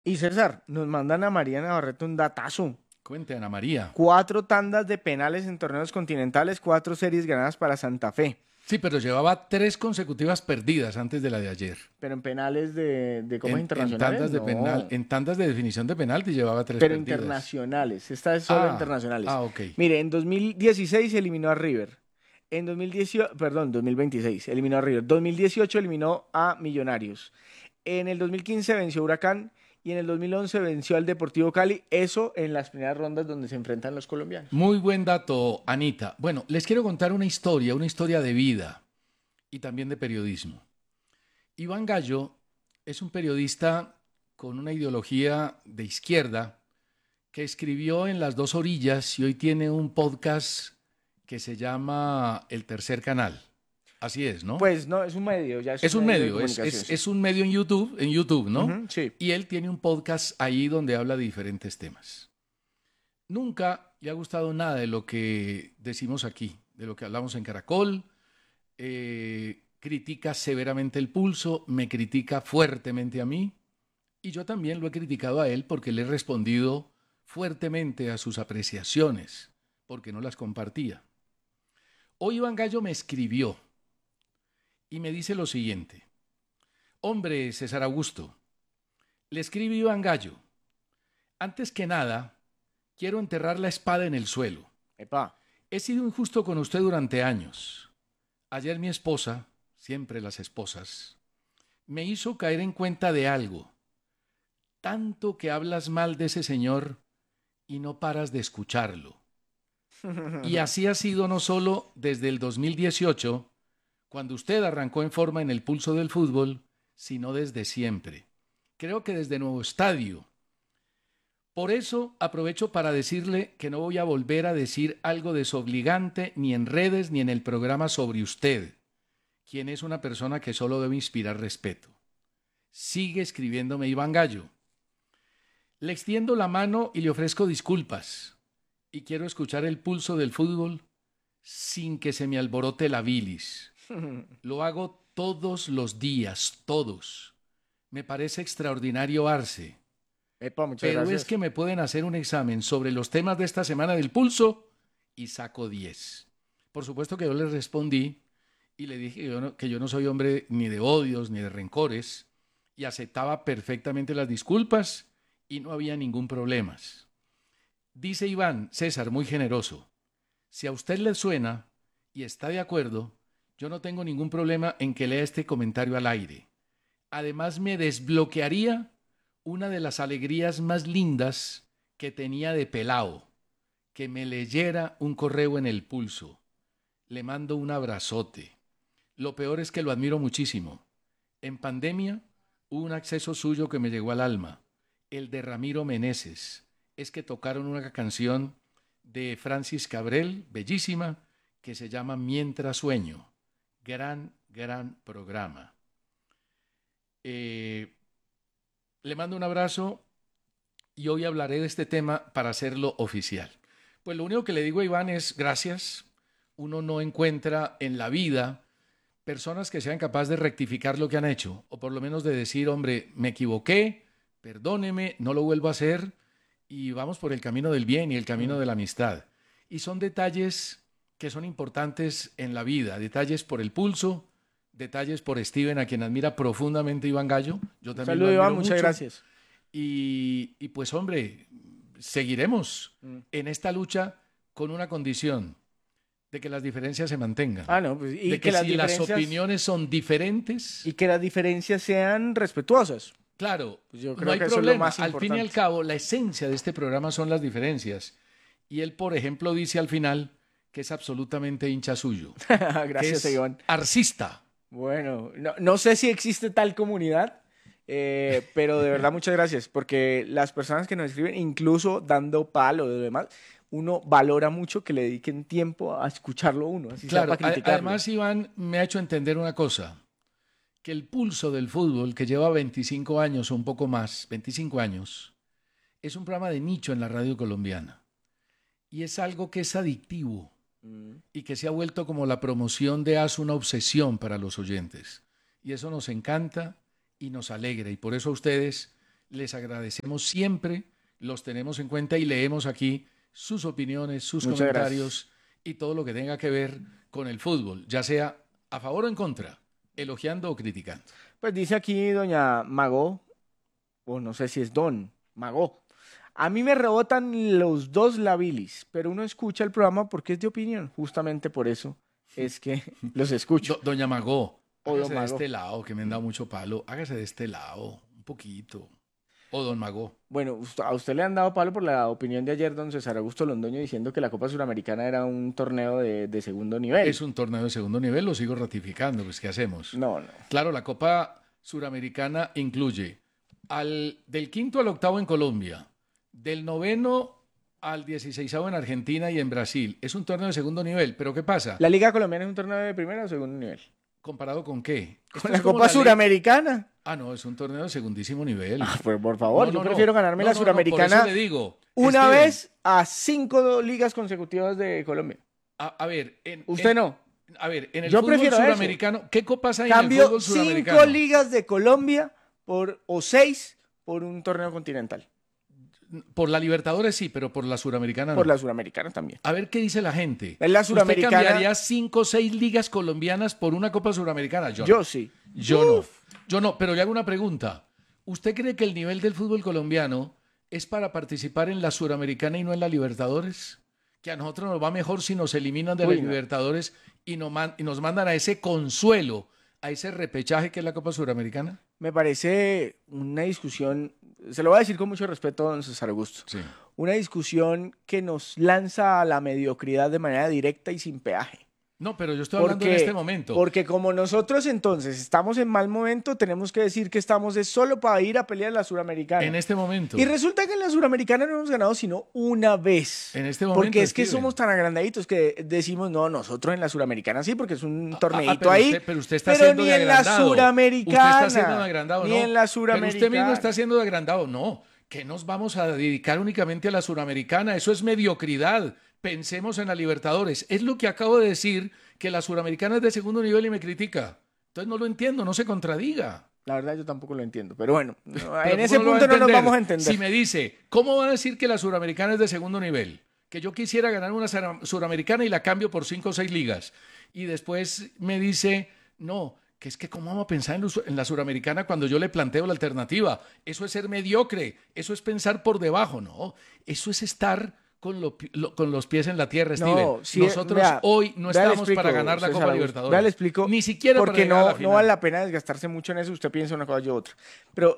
Y César, nos mandan a María Navarrete un datazo. Cuente, Ana María. 4 tandas de penales en torneos continentales, 4 series ganadas para Santa Fe. Sí, pero llevaba tres consecutivas perdidas antes de la de ayer. Pero en penales de ¿cómo es En internacionales? tandas de penal, No. en tandas de definición de penalti llevaba tres Pero perdidas. internacionales. Esta es solo internacionales. Ok. Mire, en 2016 eliminó a River. En 2018, perdón, 2026 eliminó a River. 2018 eliminó a Millonarios. En el 2015 venció a Huracán y en el 2011 venció al Deportivo Cali. Eso en las primeras rondas donde se enfrentan los colombianos. Muy buen dato, Anita. Bueno, les quiero contar una historia de vida y también de periodismo. Iván Gallo es un periodista con una ideología de izquierda que escribió en Las Dos Orillas y hoy tiene un podcast que se llama El Tercer Canal. Así es, ¿no? Pues no, es un medio, ya es Es un un medio de medio, comunicación, sí. es un medio en YouTube, ¿no? Ujú, sí. Y él tiene un podcast ahí donde habla de diferentes temas. Nunca le ha gustado nada de lo que decimos aquí, de lo que hablamos en Caracol. Critica severamente el pulso, me critica fuertemente a mí y yo también lo he criticado a él porque le he respondido fuertemente a sus apreciaciones, porque no las compartía. Hoy Iván Gallo me escribió y me dice lo siguiente. Hombre, César Augusto, le escribe Iván Gallo. Antes que nada, quiero enterrar la espada en el suelo. Epa. He sido injusto con usted durante años. Ayer mi esposa, siempre las esposas, me hizo caer en cuenta de algo. Tanto que hablas mal de ese señor y no paras de escucharlo. Y así ha sido no solo desde el 2018, cuando usted arrancó en forma en el pulso del fútbol, sino desde siempre. Creo que desde Nuevo Estadio. Por eso aprovecho para decirle que no voy a volver a decir algo desobligante ni en redes ni en el programa sobre usted, quien es una persona que solo debe inspirar respeto. Sigue escribiéndome Iván Gallo. Le extiendo la mano y le ofrezco disculpas. Y quiero escuchar el pulso del fútbol sin que se me alborote la bilis. Lo hago todos los días, todos. Me parece extraordinario Arce. Epa, muchas Pero es gracias. que me pueden hacer un examen sobre los temas de esta semana del pulso y saco 10. Por supuesto que yo le respondí y le dije que yo no soy hombre ni de odios ni de rencores y aceptaba perfectamente las disculpas y no había ningún problema. Dice Iván, César, muy generoso, si a usted le suena y está de acuerdo, yo no tengo ningún problema en que lea este comentario al aire. Además me desbloquearía una de las alegrías más lindas que tenía de pelao, que me leyera un correo en el pulso. Le mando un abrazote. Lo peor es que lo admiro muchísimo. En pandemia hubo un acceso suyo que me llegó al alma, el de Ramiro Meneses. Es que tocaron una canción de Francis Cabrel, bellísima, que se llama Mientras sueño. Gran, gran programa. Le mando un abrazo y hoy hablaré de este tema para hacerlo oficial. Pues lo único que le digo a Iván es gracias. Uno no encuentra en la vida personas que sean capaces de rectificar lo que han hecho, o por lo menos de decir, hombre, me equivoqué, perdóneme, no lo vuelvo a hacer, y vamos por el camino del bien y el camino Mm. de la amistad. Y son detalles que son importantes en la vida, detalles por el pulso, detalles por Steven, a quien admira profundamente Iván Gallo, yo Un también lo saludo, Iván, admiro muchas mucho, gracias. y pues hombre, seguiremos Mm. en esta lucha con una condición, de que las diferencias se mantengan, Ah, no, pues, de que si las opiniones son diferentes, y que las diferencias sean respetuosas. claro, Pues yo no creo hay que eso es lo problema. más Al fin y al importante. cabo, la esencia de este programa son las diferencias. Y él, por ejemplo, dice al final que es absolutamente hincha suyo, que Gracias, es Iván. arcista. Bueno, no, no sé si existe tal comunidad, pero de verdad muchas gracias, porque las personas que nos escriben, incluso dando palo de lo demás, uno valora mucho que le dediquen tiempo a escucharlo uno, así sea Claro, para criticarlo. además Iván me ha hecho entender una cosa, que el pulso del fútbol, que lleva 25 años o un poco más, 25 años, es un programa de nicho en la radio colombiana. Y es algo que es adictivo Mm. y que se ha vuelto como la promoción de AS una obsesión para los oyentes. Y eso nos encanta y nos alegra. Y por eso a ustedes les agradecemos siempre, los tenemos en cuenta y leemos aquí sus opiniones, sus Muchas comentarios y todo lo que tenga que ver con el fútbol, ya sea a favor o en contra, elogiando o criticando. Pues dice aquí doña Mago, o no sé si es Don Mago. A mí me rebotan los dos la bilis, pero uno escucha el programa porque es de opinión. Justamente por eso es que los escucho. Doña Magó, O don hágase de Mago. este lado, que me han dado mucho palo, hágase de este lado, un poquito. O don Magó. Bueno, a usted le han dado palo por la opinión de ayer, don César Augusto Londoño, diciendo que la Copa Suramericana era un torneo de segundo nivel. Es un torneo de segundo nivel, lo sigo ratificando, pues ¿qué hacemos? No. Claro, la Copa Suramericana incluye del quinto al octavo en Colombia, del noveno al 16º en Argentina y en Brasil. Es un torneo de segundo nivel, pero ¿qué pasa? ¿La Liga Colombiana es un torneo de primero o segundo nivel? ¿Comparado con qué? Esto ¿Con la es como Copa ley- Suramericana? Ah, no, es un torneo de segundísimo nivel. Pues por favor, No, yo no, prefiero no. ganarme la Por Suramericana eso le digo, una Steven, vez a 5 ligas consecutivas de Colombia. A ver, Usted no. A ver, en el Yo fútbol prefiero eso. suramericano, ¿qué copas hay en el Cambio fútbol 5 suramericano? ligas de Colombia o 6 por un torneo continental. Por la Libertadores sí, pero por la Suramericana no. Por la Suramericana también. A ver qué dice la gente. En la Suramericana- ¿Usted cambiaría 5 o 6 ligas colombianas por una Copa Suramericana? Yo no. Yo sí. Yo no. Uf. Yo no, pero le hago una pregunta. ¿Usted cree que el nivel del fútbol colombiano es para participar en la Suramericana y no en la Libertadores? Que a nosotros nos va mejor si nos eliminan de Uy, la no. Libertadores y nos mandan a ese consuelo, a ese repechaje que es la Copa Suramericana. Me parece una discusión, se lo voy a decir con mucho respeto, don César Augusto, Sí. una discusión que nos lanza a la mediocridad de manera directa y sin peaje. No, pero yo estoy hablando en este momento. Porque como nosotros entonces estamos en mal momento, tenemos que decir que estamos es solo para ir a pelear la Suramericana. En este momento. Y resulta que en la Suramericana no hemos ganado sino una vez. En este momento, Porque es que Steven. somos tan agrandaditos que decimos, no, nosotros en la Suramericana sí, porque es un torneito pero ahí. pero usted está pero haciendo ni de en la agrandado. Suramericana. Usted está haciendo de agrandado, Ni no. en la Pero Suramericana. usted mismo está haciendo de agrandado. No, que nos vamos a dedicar únicamente a la Suramericana. Eso es mediocridad. Pensemos en la Libertadores. Es lo que acabo de decir, que la Suramericana es de segundo nivel y me critica. Entonces no lo entiendo, no se contradiga. La verdad yo tampoco lo entiendo, pero bueno, Pero en ese ¿cómo lo va a punto no nos entender? vamos a entender. Si me dice, ¿cómo va a decir que la Suramericana es de segundo nivel? Que yo quisiera ganar una Suramericana y la cambio por 5 o 6 ligas. Y después me dice, no, que es que cómo vamos a pensar en la Suramericana cuando yo le planteo la alternativa. Eso es ser mediocre, eso es pensar por debajo, no. Eso es estar con los pies en la tierra, No, Steven. sí, Nosotros vea, hoy no vea, le estamos explico, para ganar la César Copa Augusto, Libertadores. vea, le explico, Ni siquiera para porque llegar a la no final. vale la pena desgastarse mucho en eso. Usted piensa una cosa, yo otra. Pero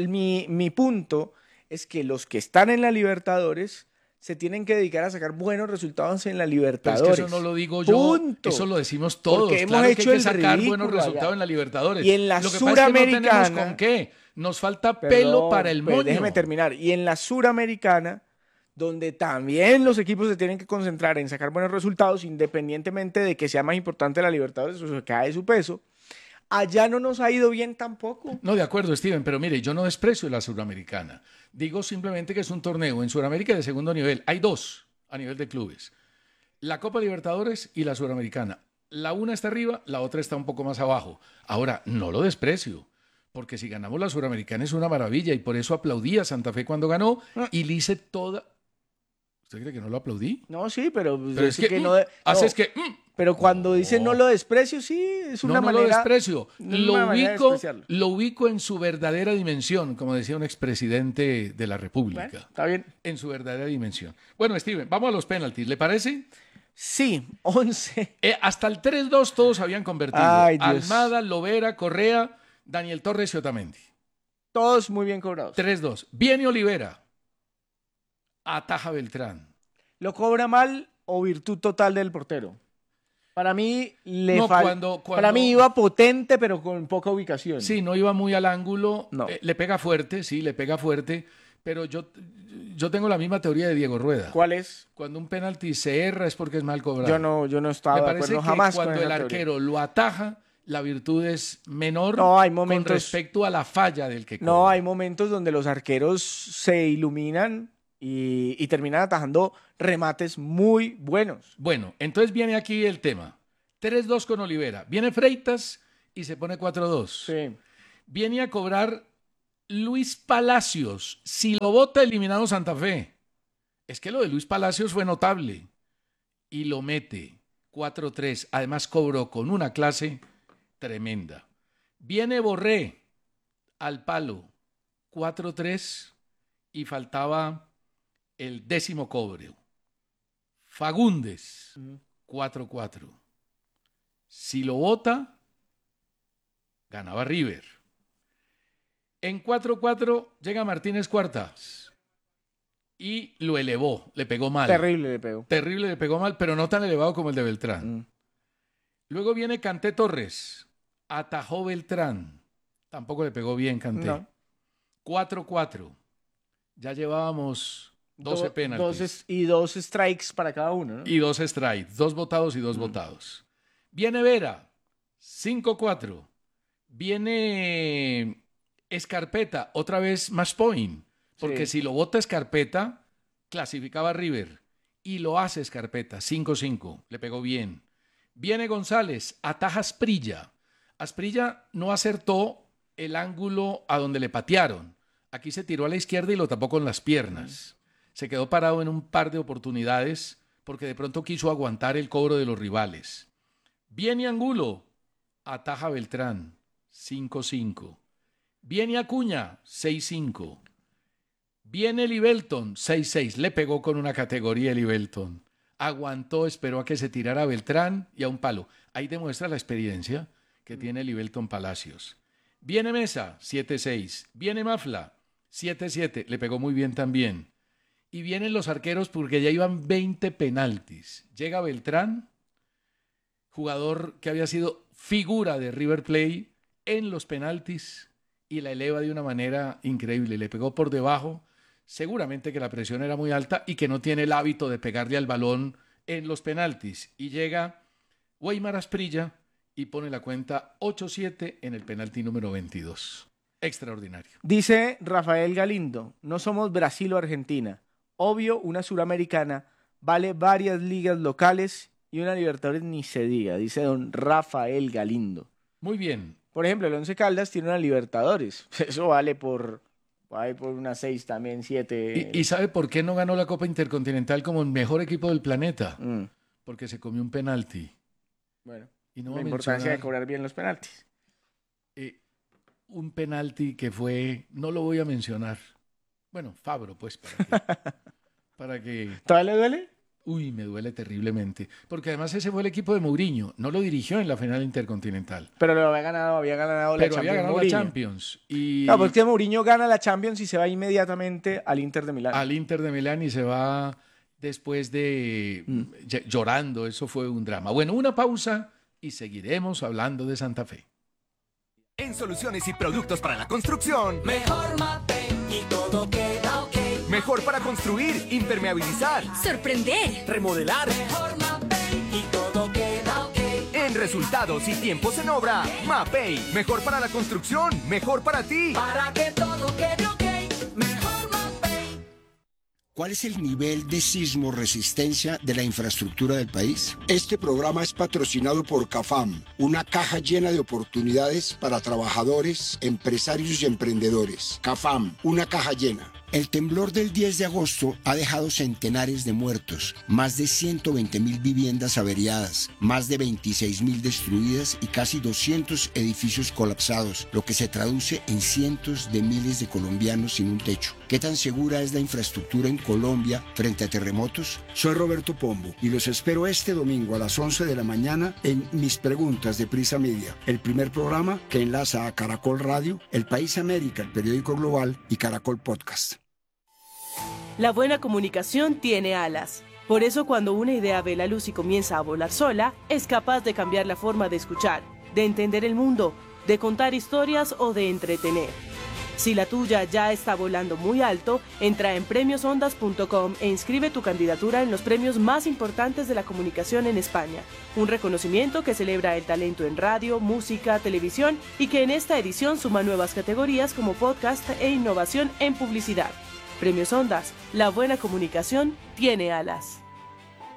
mi punto es que los que están en la Libertadores se tienen que dedicar a sacar buenos resultados en la Pero Libertadores. es que eso no lo digo yo, Punto. eso lo decimos todos. Porque hemos Claro que hecho hay que el sacar ridículo buenos resultados allá. en la Libertadores. Y en la lo que pasa es que no tenemos Suramericana- con qué. Nos falta Perdón, pelo para el pues, moño. déjeme terminar. Y en la Suramericana, donde también los equipos se tienen que concentrar en sacar buenos resultados, independientemente de que sea más importante la Libertadores o se cae de su peso, allá no nos ha ido bien tampoco. No, de acuerdo, Steven, pero mire, yo no desprecio la Suramericana. Digo simplemente que es un torneo en Sudamérica de segundo nivel. Hay dos a nivel de clubes. La Copa Libertadores y la Suramericana. La una está arriba, la otra está un poco más abajo. Ahora, no lo desprecio, porque si ganamos la Suramericana es una maravilla y por eso aplaudí a Santa Fe cuando ganó y le hice toda... ¿Usted cree que no lo aplaudí? No, sí, pero, Pero es que, no, haces no, que... pero cuando dice No. no lo desprecio, sí, es una no, no manera. lo desprecio. una Lo manera de ubico, despreciarlo. lo ubico en su verdadera dimensión, como decía un expresidente de la República. Bueno, está bien. En su verdadera dimensión. Bueno, Steven, vamos a los penaltis, ¿le parece? Sí, 11. Hasta el 3-2 todos habían convertido. Ay, Dios. Almada, Lovera, Correa, Daniel Torres y Otamendi. Todos muy bien cobrados. 3-2. Viene Olivera. Ataja Beltrán. ¿Lo cobra mal o virtud total del portero? Para mí No, cuando- Para mí iba potente, pero con poca ubicación. Sí, no iba muy al ángulo. No. Le pega fuerte, sí, le pega fuerte. Pero yo tengo la misma teoría de Diego Rueda. ¿Cuál es? Cuando un penalti se erra es porque es mal cobrado. Yo no estaba Me de parece acuerdo que jamás con cuando esa el teoría. arquero lo ataja, la virtud es menor No, hay momentos- con respecto a la falla del que No, cobra. hay momentos donde los arqueros se iluminan y terminan atajando remates muy buenos. Bueno, entonces viene aquí el tema. 3-2 con Olivera. Viene Freitas y se pone 4-2. Sí. Viene a cobrar Luis Palacios, si lo bota, eliminado Santa Fe. Es que lo de Luis Palacios fue notable. Y lo mete 4-3. Además cobró con una clase tremenda. Viene Borré al palo 4-3 y faltaba el 10º cobro. Fagundes 4-4. Si lo bota, ganaba River. En 4-4 llega Martínez Cuartas y lo elevó, le pegó mal. Terrible le pegó. Terrible le pegó mal, pero no tan elevado como el de Beltrán. Luego viene Kanté Torres, atajó Beltrán, tampoco le pegó bien Kanté. No. 4-4, ya llevábamos 12 penaltis. Y 2 strikes para cada uno, ¿no? Y 2 strikes, 2 votados y 2 votados. Viene Vera, 5-4. Viene Escarpeta, otra vez match point. Porque si lo vota Escarpeta, clasificaba a River. Y lo hace Escarpeta, 5-5. Le pegó bien. Viene González, ataja Asprilla. Asprilla no acertó el ángulo a donde le patearon. Aquí se tiró a la izquierda y lo tapó con las piernas. Se quedó parado en un par de oportunidades porque de pronto quiso aguantar el cobro de los rivales. Viene Angulo, ataja Beltrán, 5-5. Viene Acuña, 6-5. Viene Libelton, 6-6. Le pegó con una categoría Libelton. Aguantó, esperó a que se tirara Beltrán y a un palo. Ahí demuestra la experiencia que tiene Libelton Palacios. Viene Mesa, 7-6. Viene Mafla, 7-7. Le pegó muy bien también. Y vienen los arqueros porque ya iban 20 penaltis. Llega Beltrán, jugador que había sido figura de River Plate en los penaltis, y la eleva de una manera increíble. Le pegó por debajo, seguramente que la presión era muy alta y que no tiene el hábito de pegarle al balón en los penaltis. Y llega Weimar Asprilla y pone la cuenta 8-7 en el penalti número 22. Extraordinario. Dice Rafael Galindo, no somos Brasil o Argentina. Obvio, una suramericana vale varias ligas locales y una Libertadores ni se diga, dice don Rafael Galindo. Muy bien. Por ejemplo, el Once Caldas tiene una Libertadores. Eso vale por unas 6 también, 7. ¿Y sabe por qué no ganó la Copa Intercontinental como el mejor equipo del planeta? Porque se comió un penalti. Bueno, y no la importancia de cobrar bien los penaltis. Un penalti que fue, no lo voy a mencionar. Bueno, Fabro, pues, para que... ¿Todavía le duele? Uy, me duele terriblemente. Porque además ese fue el equipo de Mourinho. No lo dirigió en la final intercontinental. Pero lo había ganado la Champions. Y... No, porque Mourinho gana la Champions y se va inmediatamente al Inter de Milán. Al Inter de Milán y se va después de llorando. Eso fue un drama. Bueno, una pausa y seguiremos hablando de Santa Fe. En soluciones y productos para la construcción, mejor Mapei y todo queda ok. Mejor para construir, impermeabilizar, sorprender, remodelar. Mejor Mapei y todo queda ok. En resultados y tiempos en obra, Mapei. Mejor para la construcción, mejor para ti. Para que todo quede ok, mejor Mapei. ¿Cuál es el nivel de sismo resistencia de la infraestructura del país? Este programa es patrocinado por CAFAM, una caja llena de oportunidades para trabajadores, empresarios y emprendedores. CAFAM, una caja llena. El temblor del 10 de agosto ha dejado centenares de muertos, más de 120.000 viviendas averiadas, más de 26.000 destruidas y casi 200 edificios colapsados, lo que se traduce en cientos de miles de colombianos sin un techo. ¿Qué tan segura es la infraestructura en Colombia frente a terremotos? Soy Roberto Pombo y los espero este domingo a las 11 de la mañana en Mis Preguntas de Prisa Media, el primer programa que enlaza a Caracol Radio, El País América, el periódico global y Caracol Podcast. La buena comunicación tiene alas. Por eso cuando una idea ve la luz y comienza a volar sola, es capaz de cambiar la forma de escuchar, de entender el mundo, de contar historias o de entretener. Si la tuya ya está volando muy alto, entra en premiosondas.com e inscribe tu candidatura en los premios más importantes de la comunicación en España. Un reconocimiento que celebra el talento en radio, música, televisión y que en esta edición suma nuevas categorías como podcast e innovación en publicidad. Premios Ondas, la buena comunicación tiene alas.